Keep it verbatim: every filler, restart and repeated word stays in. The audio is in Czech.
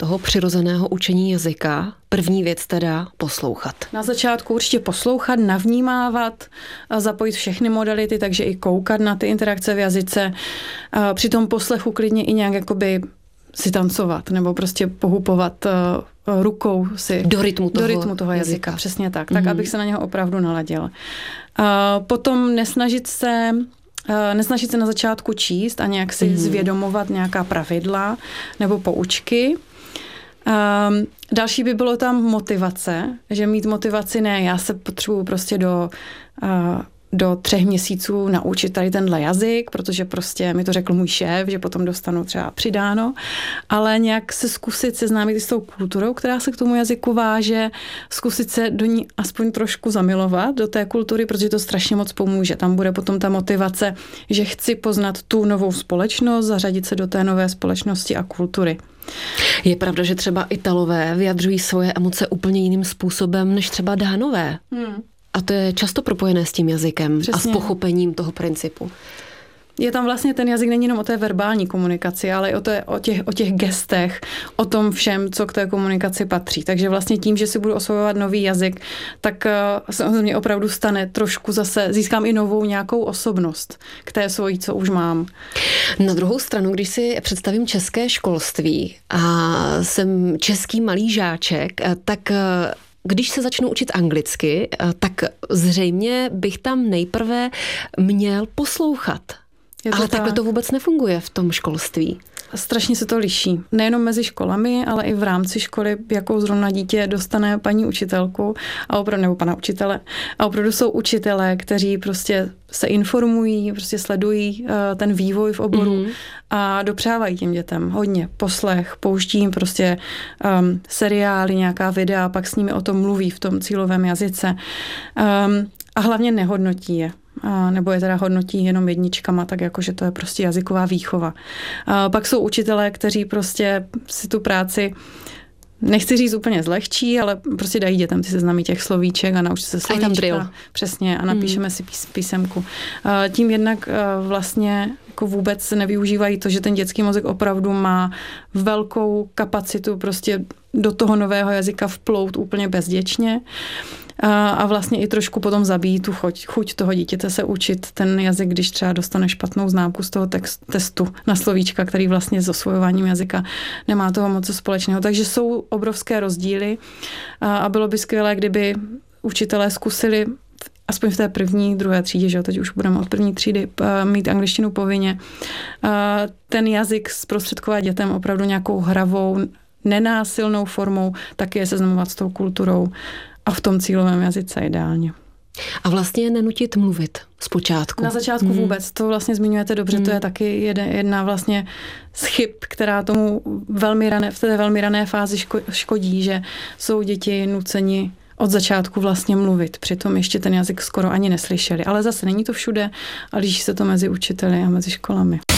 toho přirozeného učení jazyka? První věc teda poslouchat. Na začátku určitě poslouchat, navnímávat, zapojit všechny modality, takže i koukat na ty interakce v jazyce. Při tom poslechu klidně i nějak jakoby si tancovat nebo prostě pohupovat rukou si do rytmu toho, do rytmu toho jazyka. jazyka. Přesně tak, tak, mm. abych se na něho opravdu naladila. Potom nesnažit se nesnažit se na začátku číst a nějak si mm. zvědomovat nějaká pravidla nebo poučky. Um, další by bylo tam motivace, že mít motivaci ne, já se potřebuju prostě do, uh, do třech měsíců naučit tady tenhle jazyk, protože prostě mi to řekl můj šéf, že potom dostanu třeba přidáno, ale nějak se zkusit seznámit s tou kulturou, která se k tomu jazyku váže, zkusit se do ní aspoň trošku zamilovat, do té kultury, protože to strašně moc pomůže. Tam bude potom ta motivace, že chci poznat tu novou společnost, zařadit se do té nové společnosti a kultury. Je pravda, že třeba Italové vyjadřují svoje emoce úplně jiným způsobem než třeba Dánové. Hmm. A to je často propojené s tím jazykem. Přesně. A s pochopením toho principu. Je tam vlastně ten jazyk není jenom o té verbální komunikaci, ale i o, té, o, těch, o těch gestech, o tom všem, co k té komunikaci patří. Takže vlastně tím, že si budu osvojovat nový jazyk, tak se mě opravdu stane trošku zase, získám i novou nějakou osobnost k té svojí, co už mám. Na druhou stranu, když si představím české školství a jsem český malý žáček, tak když se začnu učit anglicky, tak zřejmě bych tam nejprve měl poslouchat. Ale tak. takhle to vůbec nefunguje v tom školství. Strašně se to liší. Nejenom mezi školami, ale i v rámci školy, jakou zrovna dítě dostane paní učitelku a opravdu, nebo pana učitele. A opravdu jsou učitelé, kteří prostě se informují, prostě sledují uh, ten vývoj v oboru mm-hmm. a dopřávají těm dětem hodně poslech, pouští jim prostě um, seriály, nějaká videa, pak s nimi o tom mluví v tom cílovém jazyce. Um, a hlavně nehodnotí je. A nebo je teda hodnotí jenom jedničkama, tak jako, že to je prostě jazyková výchova. A pak jsou učitelé, kteří prostě si tu práci, nechci říct úplně zlehčí, ale prostě dají dětem ty seznamy těch slovíček a naučí se slovíčka. A tam drill. Přesně, a napíšeme hmm. si pís, písemku. A tím jednak vlastně jako vůbec nevyužívají to, že ten dětský mozek opravdu má velkou kapacitu prostě do toho nového jazyka vplout úplně bezděčně. A vlastně i trošku potom zabíjí tu chuť, chuť toho dítěte se učit ten jazyk, když třeba dostane špatnou známku z toho text, testu na slovíčka, který vlastně s osvojováním jazyka nemá toho moc společného. Takže jsou obrovské rozdíly a bylo by skvělé, kdyby učitelé zkusili aspoň v té první, druhé třídě, že jo, teď už budeme od první třídy mít angličtinu povinně, ten jazyk zprostředkovat dětem opravdu nějakou hravou, nenásilnou formou, taky je seznamovat s tou kulturou a v tom cílovém jazyce ideálně. A vlastně nenutit mluvit zpočátku. Na začátku hmm. vůbec, to vlastně zmiňujete dobře, hmm. to je taky jedna vlastně z chyb, která tomu velmi rané, v té velmi rané fázi škodí, že jsou děti nuceni od začátku vlastně mluvit, přitom ještě ten jazyk skoro ani neslyšeli. Ale zase není to všude a liší se to mezi učiteli a mezi školami.